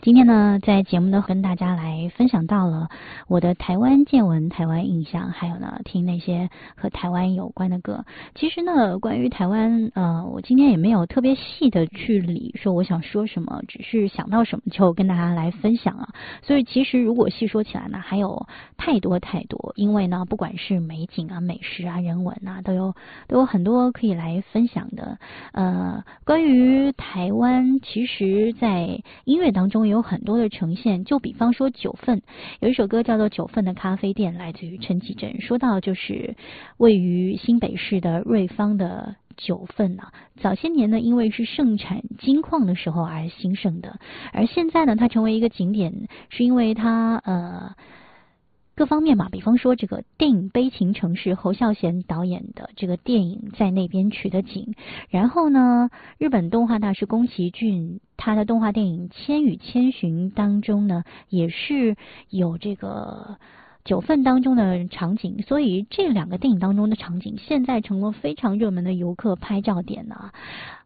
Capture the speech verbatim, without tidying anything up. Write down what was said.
今天呢，在节目呢跟大家来分享到了我的台湾见闻、台湾印象，还有呢听那些和台湾有关的歌。其实呢，关于台湾，呃，我今天也没有特别细的去理说我想说什么，只是想到什么就跟大家来分享啊。所以其实如果细说起来呢，还有太多太多，因为呢，不管是美景啊、美食啊、人文啊，都有都有很多可以来分享的。呃，关于台湾，其实在音乐当中有很多的呈现，就比方说九份，有一首歌叫做《九份的咖啡店》，来自于陈绮贞。说到就是位于新北市的瑞芳的九份啊，早些年呢，因为是盛产金矿的时候而兴盛的，而现在呢，它成为一个景点，是因为它呃。各方面嘛，比方说这个电影《悲情城市》，侯孝贤导演的这个电影在那边取的景。然后呢，日本动画大师宫崎骏他的动画电影《千与千寻》当中呢，也是有这个九份当中的场景，所以这两个电影当中的场景现在成了非常热门的游客拍照点啊。